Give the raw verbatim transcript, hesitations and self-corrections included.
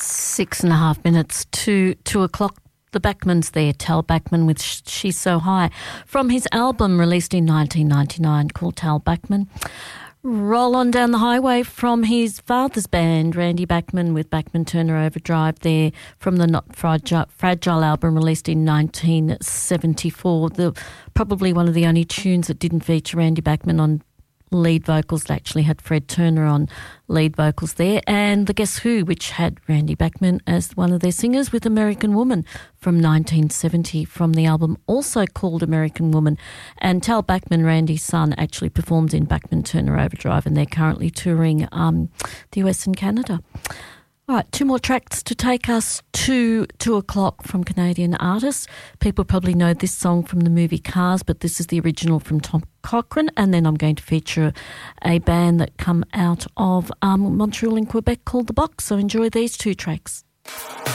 Six and a half minutes to two o'clock. The Bachmans there, Tal Bachman with She's So High, from his album released in nineteen ninety-nine called Tal Bachman. Roll On Down the Highway from his father's band, Randy Bachman, with Bachman Turner Overdrive there from the Not Fragile, Fragile album released in nineteen seventy-four. The, probably one of the only tunes that didn't feature Randy Bachman on lead vocals. That actually had Fred Turner on lead vocals there, and the Guess Who, which had Randy Bachman as one of their singers, with American Woman from nineteen seventy from the album also called American Woman. And Tal Bachman, Randy's son, actually performed in Bachman Turner Overdrive, and they're currently touring um, the U S and Canada. All right, two more tracks to take us to two o'clock from Canadian artists. People probably know this song from the movie Cars, but this is the original from Tom Cochrane. And then I'm going to feature a band that come out of um, Montreal in Quebec called The Box. So enjoy these two tracks.